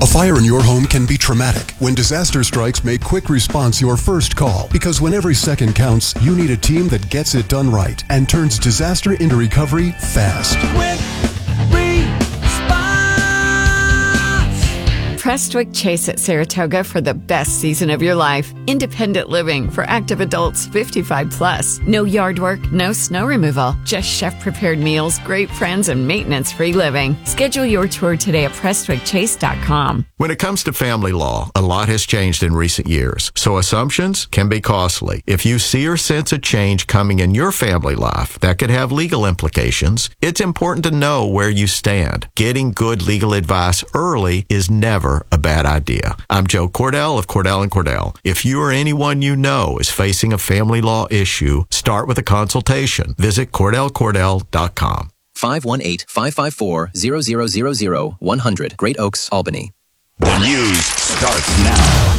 A fire in your home can be traumatic. When disaster strikes, make quick response your first call. Because when every second counts, you need a team that gets it done right and turns disaster into recovery fast. Quick response. Prestwick Chase at Saratoga for the best season of your life. Independent living for active adults 55 plus. No yard work, no snow removal. Just chef-prepared meals, great friends, and maintenance-free living. Schedule your tour today at PrestwickChase.com. When it comes to family law, a lot has changed in recent years, so assumptions can be costly. If you see or sense a change coming in your family life that could have legal implications, it's important to know where you stand. Getting good legal advice early is never a bad idea. I'm Joe Cordell of Cordell & Cordell. If you or anyone you know is facing a family law issue, start with a consultation. Visit CordellCordell.com. 518-554-0000 100 Great Oaks, Albany. The news starts now.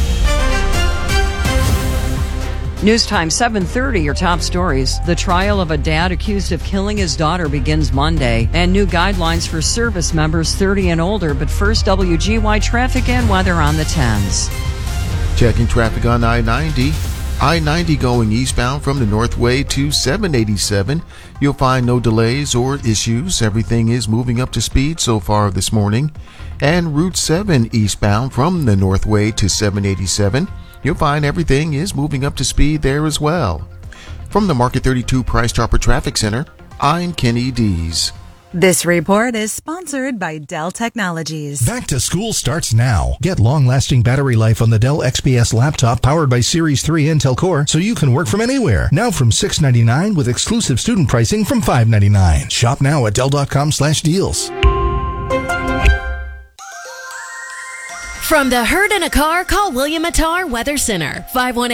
News time 7:30, your top stories. The trial of a dad accused of killing his daughter begins Monday, and new guidelines for service members 30 and older. But first, WGY traffic and weather on the 10s. Checking traffic on I-90. I-90 going eastbound from the Northway to 787. You'll find no delays or issues. Everything is moving up to speed so far this morning. And Route 7 eastbound from the Northway to 787. You'll find everything is moving up to speed there as well. From the Market 32 Price Chopper Traffic Center, I'm Kenny Dees. This report is sponsored by Dell Technologies. Back to school starts now. Get long-lasting battery life on the Dell XPS laptop powered by Series 3 Intel Core so you can work from anywhere. Now from $699 with exclusive student pricing from $599. Shop now at Dell.com/deals. From the herd in a car, call William Attar Weather Center,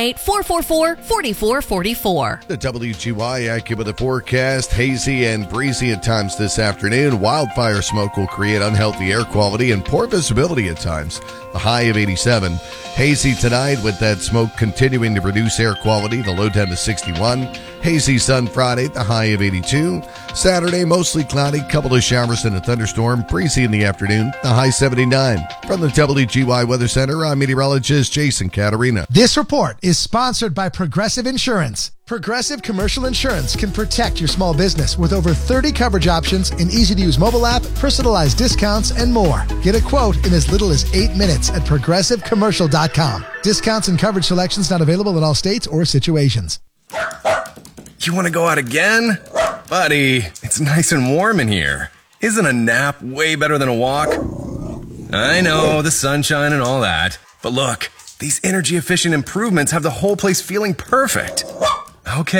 518-444-4444. The WGY AccuWeather forecast, hazy and breezy at times this afternoon. Wildfire smoke will create unhealthy air quality and poor visibility at times. The high of 87. Hazy tonight with that smoke continuing to reduce air quality. The low down to 61. Hazy sun Friday, the high of 82. Saturday, mostly cloudy, couple of showers and a thunderstorm. Breezy in the afternoon, the high 79. From the WGY Weather Center, I'm meteorologist Jason Caterina. This report is sponsored by Progressive Insurance. Progressive Commercial Insurance can protect your small business with over 30 coverage options, an easy-to-use mobile app, personalized discounts, and more. Get a quote in as little as 8 minutes at ProgressiveCommercial.com. Discounts and coverage selections not available in all states or situations. You want to go out again? Buddy, it's nice and warm in here. Isn't a nap way better than a walk? I know, the sunshine and all that. But look, these energy-efficient improvements have the whole place feeling perfect. Okay.